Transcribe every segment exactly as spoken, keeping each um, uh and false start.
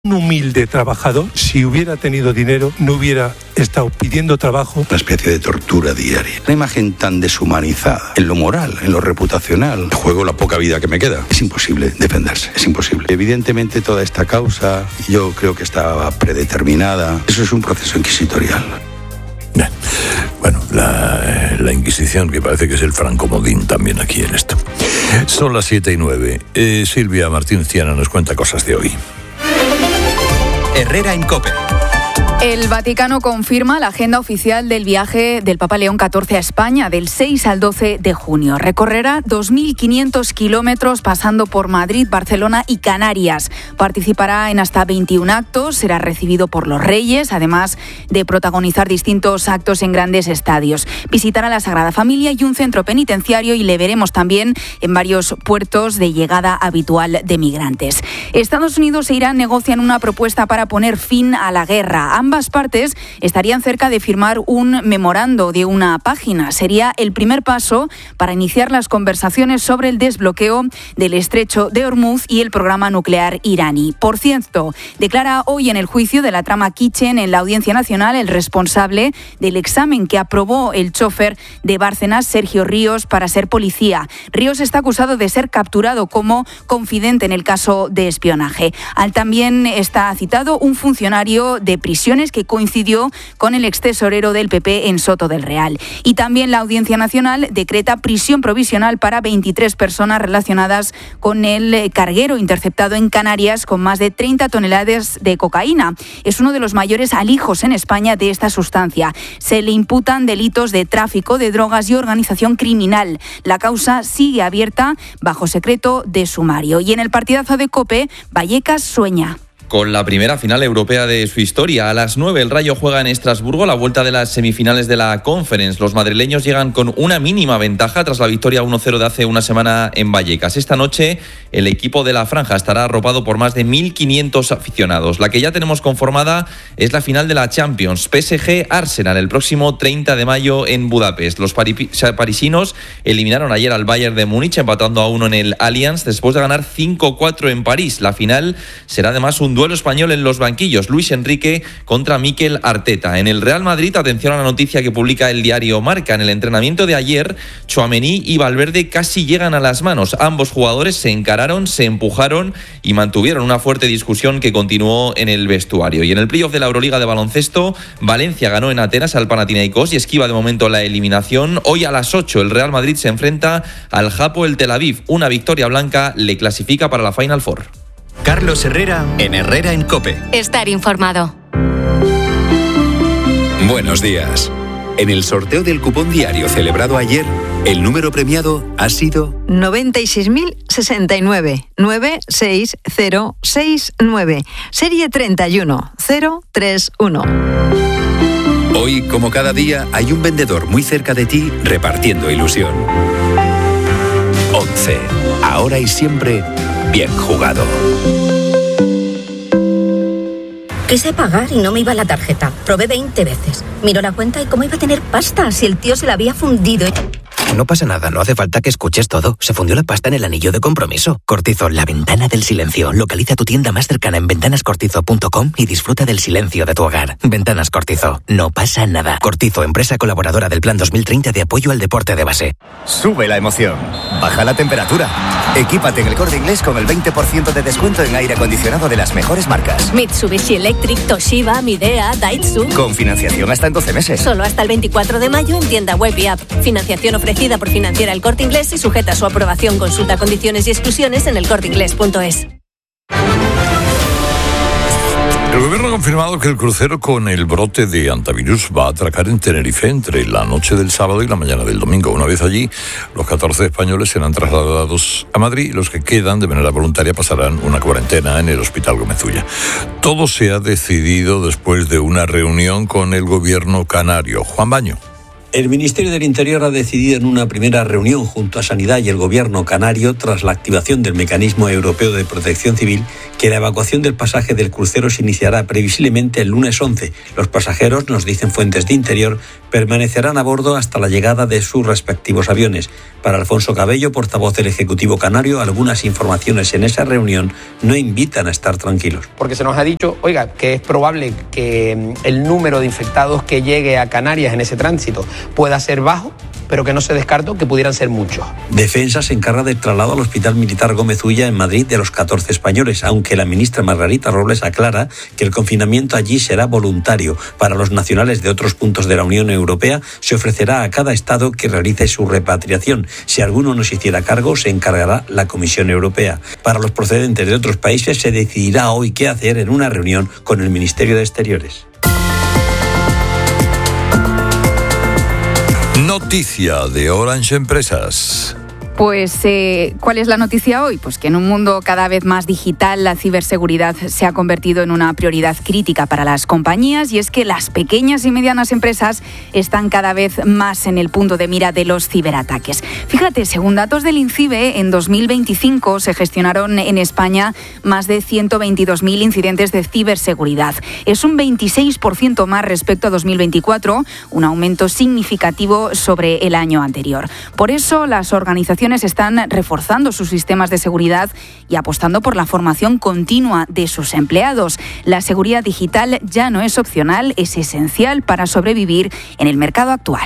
Un humilde trabajador, si hubiera tenido dinero, no hubiera estado pidiendo trabajo. Una especie de tortura diaria. Una imagen tan deshumanizada, en lo moral, en lo reputacional. Juego la poca vida que me queda. Es imposible defenderse, es imposible. Evidentemente toda esta causa, yo creo que estaba predeterminada. Eso es un proceso inquisitorial. Bien. Bueno, la, la Inquisición, que parece que es el francomodín también aquí en esto. Son las siete y nueve. Eh, Silvia Martínez Tiana nos cuenta cosas de hoy. Herrera en COPE. El Vaticano confirma la agenda oficial del viaje del Papa León catorce a España del seis al doce de junio. Recorrerá dos mil quinientos kilómetros pasando por Madrid, Barcelona y Canarias. Participará en hasta veintiún actos, será recibido por los reyes, además de protagonizar distintos actos en grandes estadios. Visitará la Sagrada Familia y un centro penitenciario y le veremos también en varios puertos de llegada habitual de migrantes. Estados Unidos e Irán negocian una propuesta para poner fin a la guerra. Ambas partes estarían cerca de firmar un memorando de una página. Sería el primer paso para iniciar las conversaciones sobre el desbloqueo del estrecho de Hormuz y el programa nuclear iraní. Por cierto, declara hoy en el juicio de la trama Kitchen en la Audiencia Nacional el responsable del examen que aprobó el chofer de Bárcenas, Sergio Ríos, para ser policía. Ríos está acusado de ser capturado como confidente en el caso de espionaje. Al también está citado un funcionario de prisiones que coincidió con el extesorero del P P en Soto del Real. Y también la Audiencia Nacional decreta prisión provisional para veintitrés personas relacionadas con el carguero interceptado en Canarias con más de treinta toneladas de cocaína. Es uno de los mayores alijos en España de esta sustancia. Se le imputan delitos de tráfico de drogas y organización criminal. La causa sigue abierta bajo secreto de sumario. Y en el partidazo de COPE, Vallecas sueña. Con la primera final europea de su historia. A las nueve el Rayo juega en Estrasburgo la vuelta de las semifinales de la Conference. Los madrileños llegan con una mínima ventaja tras la victoria uno cero de hace una semana en Vallecas. Esta noche el equipo de la Franja estará arropado por más de mil quinientos aficionados. La que ya tenemos conformada es la final de la Champions. P S G-Arsenal el próximo treinta de mayo en Budapest. Los parisinos eliminaron ayer al Bayern de Múnich empatando a uno en el Allianz después de ganar cinco cuatro en París. La final será además un duelo español en los banquillos, Luis Enrique contra Mikel Arteta. En el Real Madrid, atención a la noticia que publica el diario Marca. En el entrenamiento de ayer, Tchouaméni y Valverde casi llegan a las manos. Ambos jugadores se encararon, se empujaron y mantuvieron una fuerte discusión que continuó en el vestuario. Y en el playoff de la Euroliga de baloncesto, Valencia ganó en Atenas al Panathinaikos y esquiva de momento la eliminación. Hoy a las ocho el Real Madrid se enfrenta al Hapoel Tel Aviv. Una victoria blanca le clasifica para la Final Four. Carlos Herrera en Herrera en COPE. Estar informado. Buenos días. En el sorteo del cupón diario celebrado ayer, el número premiado ha sido noventa y seis mil sesenta y nueve, nueve seis cero seis nueve, serie treinta y uno cero tres uno. Hoy, como cada día, hay un vendedor muy cerca de ti repartiendo ilusión. once. Ahora y siempre, bien jugado. Quise pagar y no me iba la tarjeta. Probé veinte veces. Miró la cuenta y cómo iba a tener pasta si el tío se la había fundido. No pasa nada, no hace falta que escuches todo. Se fundió la pasta en el anillo de compromiso. Cortizo, la ventana del silencio. Localiza tu tienda más cercana en ventanas cortizo punto com y disfruta del silencio de tu hogar. Ventanas Cortizo, no pasa nada. Cortizo, empresa colaboradora del Plan dos mil treinta de apoyo al deporte de base. Sube la emoción, baja la temperatura. Equípate en el Corte Inglés con el veinte por ciento de descuento en aire acondicionado de las mejores marcas. Mitsubishi Electric, Toshiba, Midea, Daitsu. Con financiación hasta en doce meses. Solo hasta el veinticuatro de mayo en tienda web y app. Financiación ofrecida por Financiera El Corte Inglés y sujeta a su aprobación. Consulta condiciones y exclusiones en el corte inglés punto es. El gobierno ha confirmado que el crucero con el brote de antivirus va a atracar en Tenerife entre la noche del sábado y la mañana del domingo. Una vez allí, los catorce españoles serán trasladados a Madrid y los que quedan de manera voluntaria pasarán una cuarentena en el Hospital Gómez Ulla. Todo se ha decidido después de una reunión con el gobierno canario. Juan Baño. El Ministerio del Interior ha decidido en una primera reunión junto a Sanidad y el Gobierno canario, tras la activación del Mecanismo Europeo de Protección Civil, que la evacuación del pasaje del crucero se iniciará previsiblemente el lunes once. Los pasajeros, nos dicen fuentes de Interior, permanecerán a bordo hasta la llegada de sus respectivos aviones. Para Alfonso Cabello, portavoz del Ejecutivo Canario, algunas informaciones en esa reunión no invitan a estar tranquilos. Porque se nos ha dicho, oiga, que es probable que el número de infectados que llegue a Canarias en ese tránsito pueda ser bajo, pero que no se descartó que pudieran ser muchos. Defensa se encarga del traslado al Hospital Militar Gómez Ulla en Madrid de los catorce españoles, aunque la ministra Margarita Robles aclara que el confinamiento allí será voluntario. Para los nacionales de otros puntos de la Unión Europea se ofrecerá a cada estado que realice su repatriación. Si alguno no se hiciera cargo, se encargará la Comisión Europea. Para los procedentes de otros países se decidirá hoy qué hacer en una reunión con el Ministerio de Exteriores. Noticia de Orange Empresas. Pues, eh, ¿cuál es la noticia hoy? Pues que en un mundo cada vez más digital, la ciberseguridad se ha convertido en una prioridad crítica para las compañías, y es que las pequeñas y medianas empresas están cada vez más en el punto de mira de los ciberataques. Fíjate, según datos del INCIBE, en dos mil veinticinco se gestionaron en España más de ciento veintidós mil incidentes de ciberseguridad. Es un veintiséis por ciento más respecto a dos mil veinticuatro, un aumento significativo sobre el año anterior. Por eso, las organizaciones están reforzando sus sistemas de seguridad y apostando por la formación continua de sus empleados. La seguridad digital ya no es opcional, es esencial para sobrevivir en el mercado actual.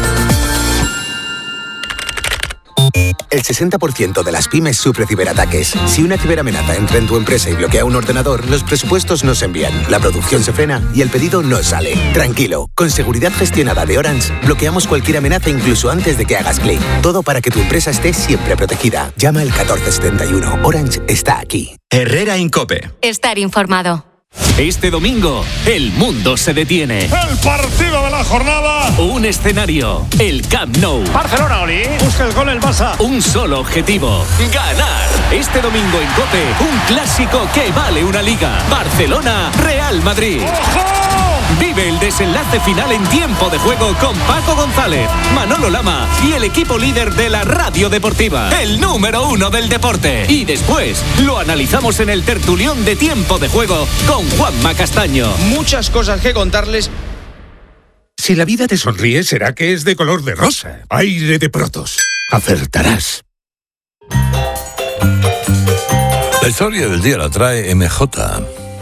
El sesenta por ciento de las pymes sufre ciberataques. Si una ciberamenaza entra en tu empresa y bloquea un ordenador, los presupuestos no se envían, la producción se frena y el pedido no sale. Tranquilo, con seguridad gestionada de Orange, bloqueamos cualquier amenaza incluso antes de que hagas clic. Todo para que tu empresa esté siempre protegida. Llama al catorce setenta y uno. Orange está aquí. Herrera Incope. Estar informado. Este domingo, el mundo se detiene. El partido de la jornada. Un escenario, el Camp Nou. Barcelona, Oli. Busca el gol el Barça. Un solo objetivo, ganar. Este domingo en COPE, un clásico que vale una liga. Barcelona, Real Madrid. ¡Ojo! Vive el desenlace final en tiempo de juego con Paco González, Manolo Lama y el equipo líder de la radio deportiva, el número uno del deporte. Y después lo analizamos en el tertulión de tiempo de juego con Juanma Castaño. Muchas cosas que contarles. Si la vida te sonríe, será que es de color de rosa. Aire de Protos. Acertarás. La historia del día la trae M J.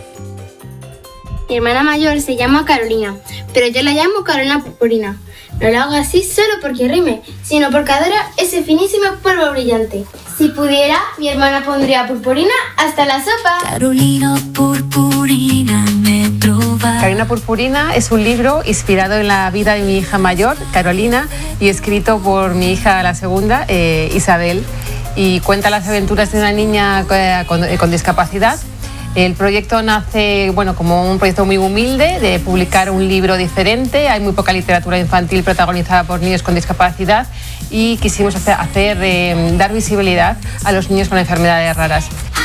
Mi hermana mayor se llama Carolina, pero yo la llamo Carolina Purpurina. No lo hago así solo porque rime, sino porque adoro ese finísimo polvo brillante. Si pudiera, mi hermana pondría purpurina hasta la sopa. Carolina Purpurina me trova. Carolina Purpurina es un libro inspirado en la vida de mi hija mayor, Carolina, y escrito por mi hija la segunda, eh, Isabel, y cuenta las aventuras de una niña eh, con, eh, con discapacidad. El proyecto nace, bueno, como un proyecto muy humilde de publicar un libro diferente. Hay muy poca literatura infantil protagonizada por niños con discapacidad y quisimos hacer, hacer eh, dar visibilidad a los niños con enfermedades raras.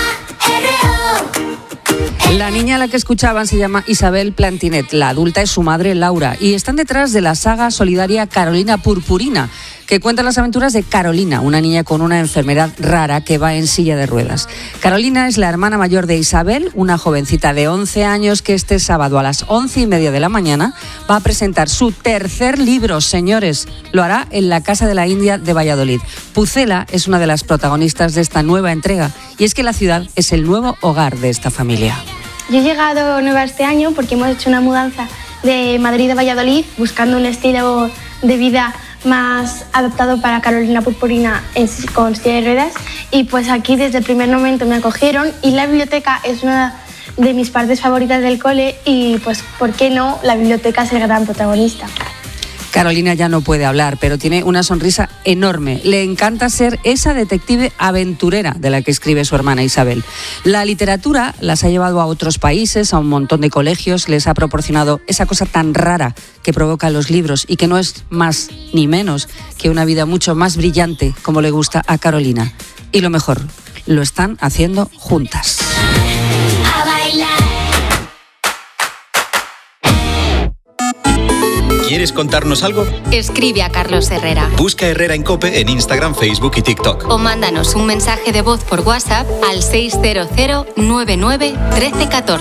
La niña a la que escuchaban se llama Isabel Plantinet, la adulta es su madre Laura y están detrás de la saga solidaria Carolina Purpurina, que cuenta las aventuras de Carolina, una niña con una enfermedad rara que va en silla de ruedas. Carolina es la hermana mayor de Isabel, una jovencita de once años que este sábado a las once y media de la mañana va a presentar su tercer libro, señores. Lo hará en la Casa de la India de Valladolid. Pucela es una de las protagonistas de esta nueva entrega y es que la ciudad es el nuevo hogar de esta familia. Yo he llegado nueva este año porque hemos hecho una mudanza de Madrid a Valladolid buscando un estilo de vida más adaptado para Carolina Purpurina con silla de ruedas, y pues aquí desde el primer momento me acogieron y la biblioteca es una de mis partes favoritas del cole y pues ¿por qué no? La biblioteca es el gran protagonista. Carolina ya no puede hablar, pero tiene una sonrisa enorme. Le encanta ser esa detective aventurera de la que escribe su hermana Isabel. La literatura las ha llevado a otros países, a un montón de colegios, les ha proporcionado esa cosa tan rara que provocan los libros y que no es más ni menos que una vida mucho más brillante, como le gusta a Carolina. Y lo mejor, lo están haciendo juntas. ¿Quieres ¿Quieres contarnos algo? Escribe a Carlos Herrera. Busca Herrera en COPE en Instagram, Facebook y TikTok. O mándanos un mensaje de voz por WhatsApp al seis cero cero nueve nueve uno tres uno cuatro.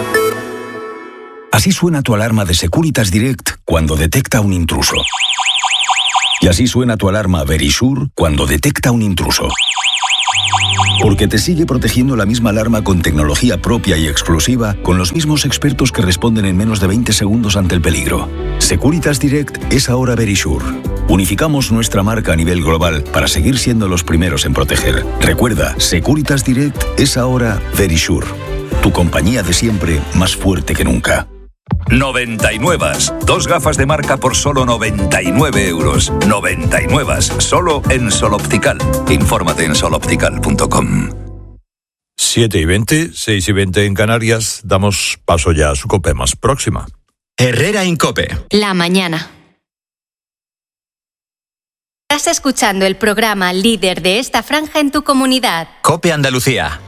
Así suena tu alarma de Securitas Direct cuando detecta un intruso. Y así suena tu alarma Verisure cuando detecta un intruso. Porque te sigue protegiendo la misma alarma con tecnología propia y exclusiva, con los mismos expertos que responden en menos de veinte segundos ante el peligro. Securitas Direct es ahora Verisure. Unificamos nuestra marca a nivel global para seguir siendo los primeros en proteger. Recuerda, Securitas Direct es ahora Verisure. Tu compañía de siempre, más fuerte que nunca. noventa y nueve. Dos gafas de marca por solo noventa y nueve euros. noventa y nueve. Solo en Sol Optical. Infórmate en sol optical punto com. siete y veinte, seis y veinte en Canarias. Damos paso ya a su COPE más próxima. Herrera en COPE. La mañana. Estás escuchando el programa líder de esta franja en tu comunidad. COPE Andalucía.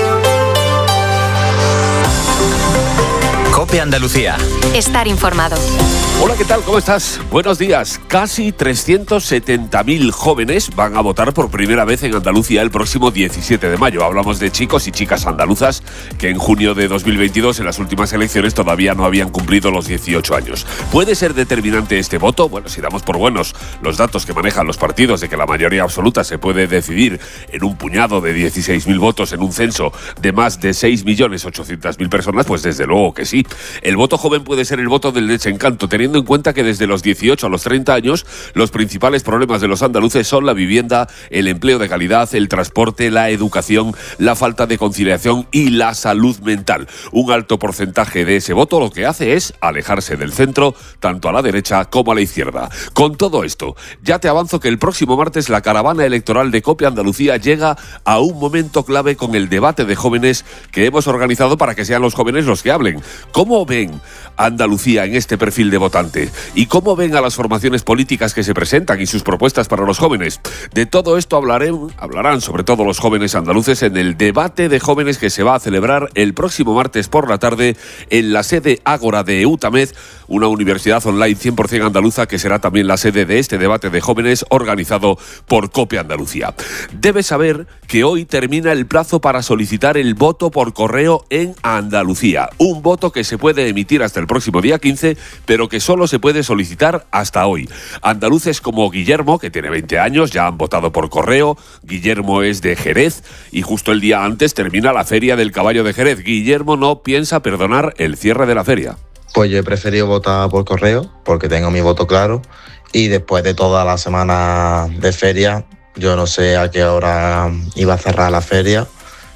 COPE Andalucía. Estar informado. Hola, ¿qué tal? ¿Cómo estás? Buenos días. Casi trescientos setenta mil jóvenes van a votar por primera vez en Andalucía el próximo diecisiete de mayo. Hablamos de chicos y chicas andaluzas que en junio de dos mil veintidós, en las últimas elecciones, todavía no habían cumplido los dieciocho años. ¿Puede ser determinante este voto? Bueno, si damos por buenos los datos que manejan los partidos de que la mayoría absoluta se puede decidir en un puñado de dieciséis mil votos en un censo de más de seis millones ochocientas mil personas, pues desde luego que sí. El voto joven puede ser el voto del desencanto, teniendo en cuenta que desde los dieciocho a los treinta años los principales problemas de los andaluces son la vivienda, el empleo de calidad, el transporte, la educación, la falta de conciliación y la salud mental. Un alto porcentaje de ese voto lo que hace es alejarse del centro, tanto a la derecha como a la izquierda. Con todo esto, ya te avanzo que el próximo martes la caravana electoral de COPE Andalucía llega a un momento clave con el debate de jóvenes que hemos organizado para que sean los jóvenes los que hablen. ¿Cómo ven Andalucía en este perfil de votante? ¿Y cómo ven a las formaciones políticas que se presentan y sus propuestas para los jóvenes? De todo esto hablarán, hablarán sobre todo los jóvenes andaluces en el debate de jóvenes que se va a celebrar el próximo martes por la tarde en la sede Ágora de EUTAMED, una universidad online cien por ciento andaluza que será también la sede de este debate de jóvenes organizado por COPE Andalucía. Debes saber que hoy termina el plazo para solicitar el voto por correo en Andalucía. Un voto que se puede emitir hasta el próximo día quince, pero que solo se puede solicitar hasta hoy. Andaluces como Guillermo, que tiene veinte años, ya han votado por correo. Guillermo es de Jerez y justo el día antes termina la Feria del Caballo de Jerez. Guillermo no piensa perdonar el cierre de la feria. Pues yo he preferido votar por correo porque tengo mi voto claro y después de toda la semana de feria, yo no sé a qué hora iba a cerrar la feria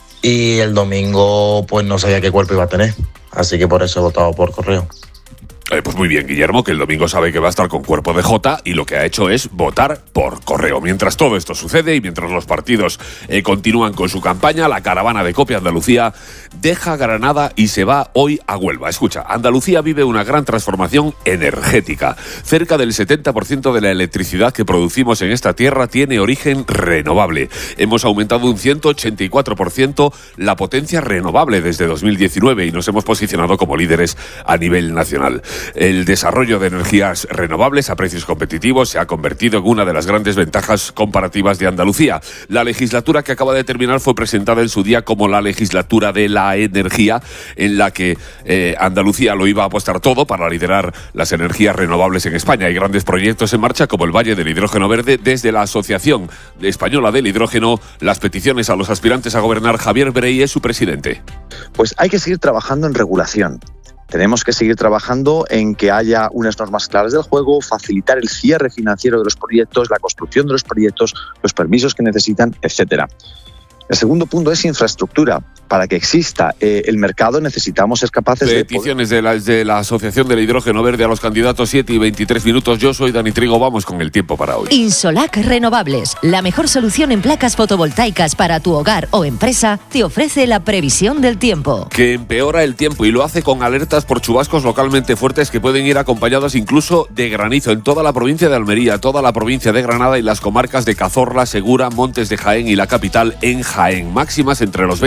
y el domingo pues no sabía qué cuerpo iba a tener, así que por eso he votado por correo. Eh, pues muy bien, Guillermo, que el domingo sabe que va a estar con cuerpo de Jota y lo que ha hecho es votar por correo. Mientras todo esto sucede y mientras los partidos eh, continúan con su campaña, la caravana de COPE Andalucía deja Granada y se va hoy a Huelva. Escucha, Andalucía vive una gran transformación energética. Cerca del setenta por ciento de la electricidad que producimos en esta tierra tiene origen renovable. Hemos aumentado un ciento ochenta y cuatro por ciento la potencia renovable desde dos mil diecinueve y nos hemos posicionado como líderes a nivel nacional. El desarrollo de energías renovables a precios competitivos se ha convertido en una de las grandes ventajas comparativas de Andalucía. La legislatura que acaba de terminar fue presentada en su día como la legislatura de la energía, en la que eh, Andalucía lo iba a apostar todo para liderar las energías renovables en España. Hay grandes proyectos en marcha como el Valle del Hidrógeno Verde. Desde la Asociación Española del Hidrógeno, las peticiones a los aspirantes a gobernar, Javier Brey es su presidente. Pues hay que seguir trabajando en regulación. Tenemos que seguir trabajando en que haya unas normas claras del juego, facilitar el cierre financiero de los proyectos, la construcción de los proyectos, los permisos que necesitan, etcétera. El segundo punto es infraestructura. Para que exista eh, el mercado necesitamos ser capaces de... Peticiones de la, de la Asociación del Hidrógeno Verde a los candidatos, siete y veintitrés minutos. Yo soy Dani Trigo, vamos con el tiempo para hoy. Insolac Renovables, la mejor solución en placas fotovoltaicas para tu hogar o empresa, te ofrece la previsión del tiempo. Que empeora el tiempo y lo hace con alertas por chubascos localmente fuertes que pueden ir acompañados incluso de granizo en toda la provincia de Almería, toda la provincia de Granada y las comarcas de Cazorla, Segura, Montes de Jaén y la capital en Jaén. Máximas entre los veinte grados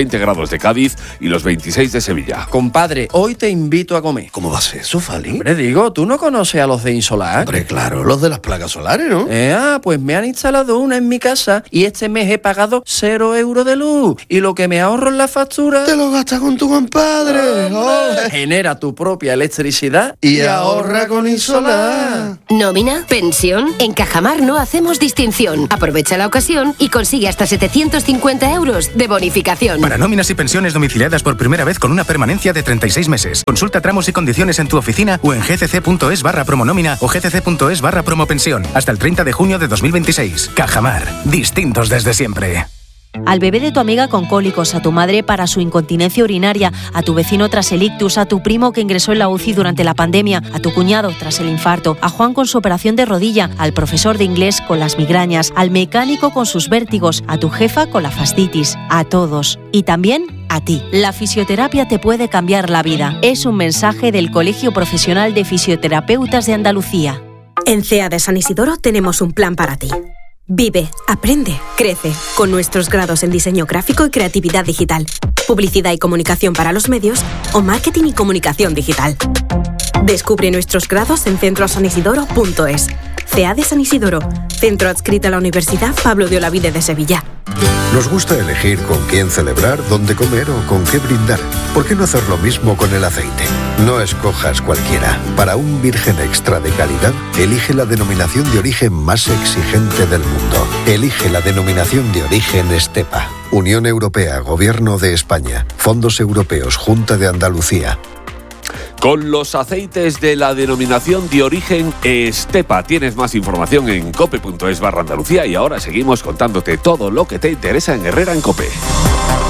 de Cádiz y los veintiséis de Sevilla. Compadre, hoy te invito a comer. ¿Cómo va a ser eso, Fali? Hombre, digo, ¿tú no conoces a los de Insolar? Hombre, claro, los de las placas solares, ¿no? Eh, ah, pues me han instalado una en mi casa y este mes he pagado cero euros de luz. Y lo que me ahorro en la factura... Te lo gastas con tu compadre. Oh, genera tu propia electricidad y, y ahorra con Insolar. ¿Nómina? ¿Pensión? En Cajamar no hacemos distinción. Aprovecha la ocasión y consigue hasta setecientos cincuenta euros de bonificación. Para nóminas y pensiones domiciliadas por primera vez con una permanencia de treinta y seis meses. Consulta tramos y condiciones en tu oficina o en gcc.es barra promonómina o gcc.es barra promopensión. Hasta el treinta de junio de dos mil veintiséis. Cajamar. Distintos desde siempre. Al bebé de tu amiga con cólicos, a tu madre para su incontinencia urinaria, a tu vecino tras el ictus, a tu primo que ingresó en la U C I durante la pandemia, a tu cuñado tras el infarto, a Juan con su operación de rodilla, al profesor de inglés con las migrañas, al mecánico con sus vértigos, a tu jefa con la fascitis, a todos. Y también a ti. La fisioterapia te puede cambiar la vida. Es un mensaje del Colegio Profesional de Fisioterapeutas de Andalucía. En C E A de San Isidoro tenemos un plan para ti. Vive, aprende, crece, con nuestros grados en diseño gráfico y creatividad digital, publicidad y comunicación para los medios o marketing y comunicación digital. Descubre nuestros grados en centro san isidoro punto es. C E A de San Isidoro, centro adscrito a la Universidad Pablo de Olavide de Sevilla. Nos gusta elegir con quién celebrar, dónde comer o con qué brindar. ¿Por qué no hacer lo mismo con el aceite? No escojas cualquiera. Para un virgen extra de calidad, elige la denominación de origen más exigente del mundo. Elige la denominación de origen Estepa. Unión Europea, Gobierno de España, Fondos Europeos, Junta de Andalucía. Con los aceites de la denominación de origen Estepa. Tienes más información en cope punto es barra Andalucía y ahora seguimos contándote todo lo que te interesa en Herrera en Cope.